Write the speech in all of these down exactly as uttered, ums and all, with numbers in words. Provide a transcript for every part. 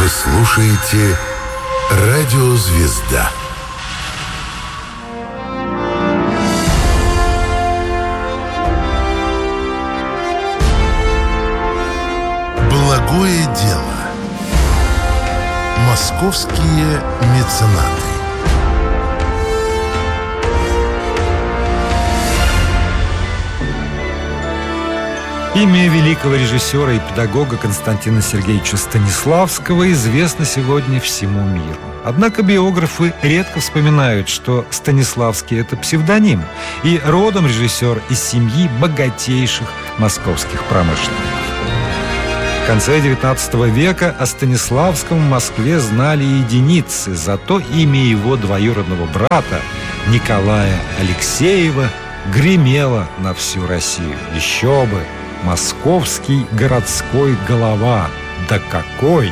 Вы слушаете «Радио Звезда». Благое дело. Московские меценаты. Имя великого режиссера и педагога Константина Сергеевича Станиславского известно сегодня всему миру. Однако биографы редко вспоминают, что Станиславский – это псевдоним, и родом режиссер из семьи богатейших московских промышленников. В конце девятнадцатого века о Станиславском в Москве знали единицы, зато имя его двоюродного брата Николая Алексеева гремело на всю Россию. Еще бы! Московский городской голова. Да какой!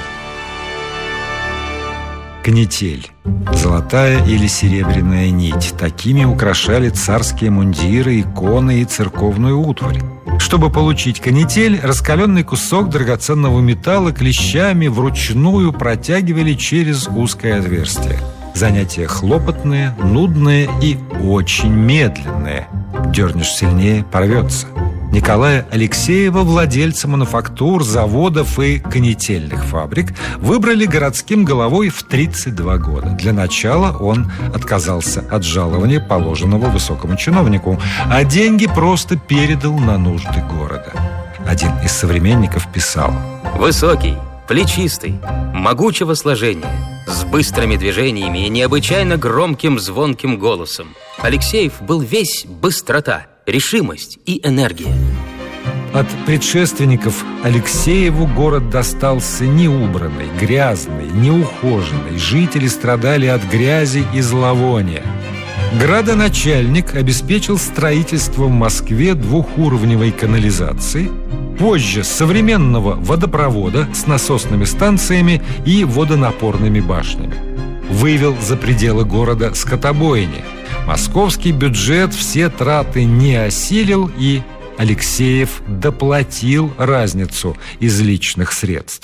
Канитель. Золотая или серебряная нить. Такими украшали царские мундиры, иконы и церковную утварь. Чтобы получить канитель, раскаленный кусок драгоценного металла клещами вручную протягивали через узкое отверстие. Занятие хлопотное, нудное и очень медленное. Дернешь сильнее – порвется. Николая Алексеева, владельца мануфактур, заводов и канительных фабрик, выбрали городским головой в тридцать два года. Для начала он отказался от жалования, положенного высокому чиновнику, а деньги просто передал на нужды города. Один из современников писал: «Высокий, плечистый, могучего сложения, с быстрыми движениями и необычайно громким звонким голосом. Алексеев был весь быстрота, решимость и энергия». От предшественников Алексееву город достался неубранный, грязный, неухоженный. Жители страдали от грязи и зловония. Градоначальник обеспечил строительство в Москве двухуровневой канализации, позже современного водопровода с насосными станциями и водонапорными башнями. Вывел за пределы города скотобойни. Московский бюджет все траты не осилил, и Алексеев доплатил разницу из личных средств.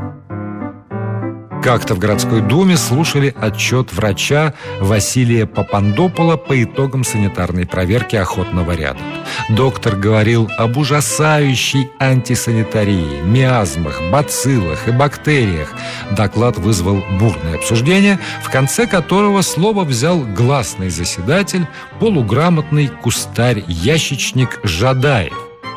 Как-то в городской думе слушали отчет врача Василия Папандопола по итогам санитарной проверки охотного ряда. Доктор говорил об ужасающей антисанитарии, миазмах, бациллах и бактериях. Доклад вызвал бурное обсуждение, в конце которого слово взял гласный заседатель, полуграмотный кустарь-ящичник Жадаев.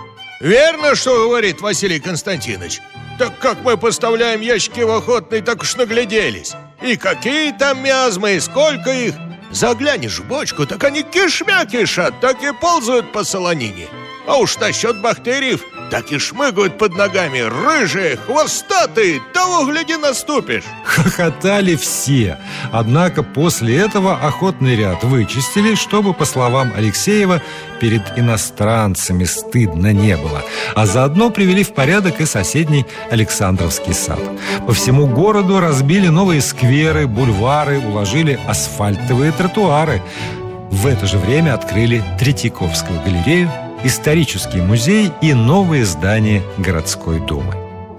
Верно, что говорит Василий Константинович. Так как мы поставляем ящики в охотный, так уж нагляделись. И какие там миазмы, и сколько их. Заглянешь в бочку, так они кишмя кишат, так и ползают по солонине. А уж насчет бактерий, так и шмыгают под ногами, рыжие, хвостатые, того, гляди, наступишь. Хохотали все. Однако после этого охотный ряд вычистили, чтобы, по словам Алексеева, перед иностранцами стыдно не было. А заодно привели в порядок и соседний Александровский сад. По всему городу разбили новые скверы, бульвары, уложили асфальтовые тротуары. В это же время открыли Третьяковскую галерею, исторический музей и новые здания городской думы.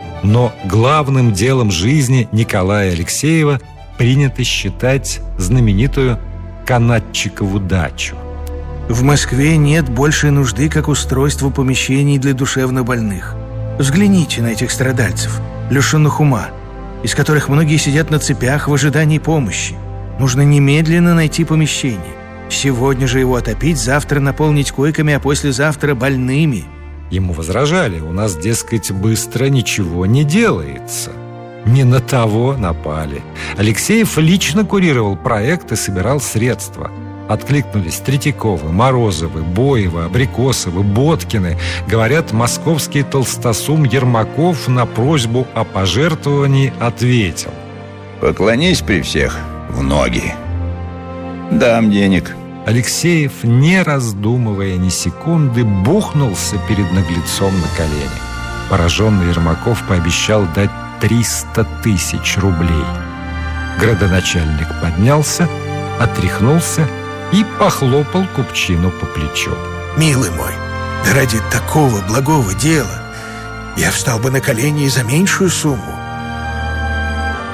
Но главным делом жизни Николая Алексеева принято считать знаменитую Канатчикову дачу. В Москве нет большей нужды, как устройство помещений для душевнобольных. Взгляните на этих страдальцев, лишенных ума, из которых многие сидят на цепях в ожидании помощи. Нужно немедленно найти помещение. Сегодня же его отопить, завтра наполнить койками, а послезавтра больными. Ему возражали: у нас, дескать, быстро ничего не делается. Не на того напали. Алексеев лично курировал проект и собирал средства. Откликнулись Третьяковы, Морозовы, Боевы, Абрикосовы, Боткины. Говорят, московский толстосум Ермаков на просьбу о пожертвовании ответил: поклонись при всех в ноги. Дам денег. Алексеев, не раздумывая ни секунды, бухнулся перед наглецом на колени. Пораженный Ермаков пообещал дать триста тысяч рублей. Градоначальник поднялся, отряхнулся и похлопал купчину по плечу. Милый мой, да ради такого благого дела я встал бы на колени и за меньшую сумму.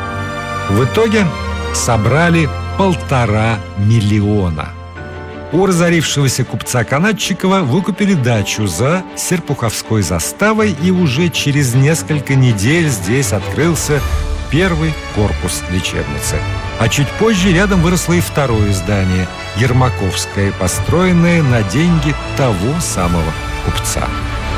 В итоге собрали полтора миллиона. У разорившегося купца Канатчикова выкупили дачу за Серпуховской заставой, и уже через несколько недель здесь открылся первый корпус лечебницы. А чуть позже рядом выросло и второе здание – Ермаковское, построенное на деньги того самого купца.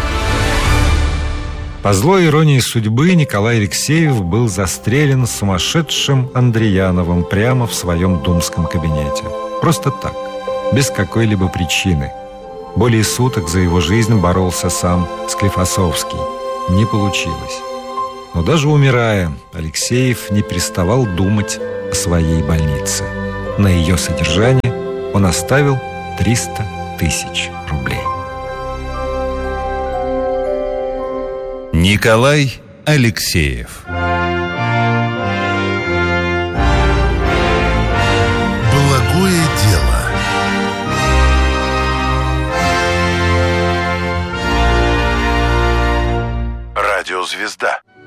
По злой иронии судьбы Николай Алексеев был застрелен сумасшедшим Андрияновым прямо в своем думском кабинете. Просто так, без какой-либо причины. Более суток за его жизнь боролся сам Склифосовский. Не получилось. Но даже умирая, Алексеев не переставал думать о своей больнице. На ее содержание он оставил триста тысяч рублей. Николай Алексеев. Благое дело. Радиозвезда.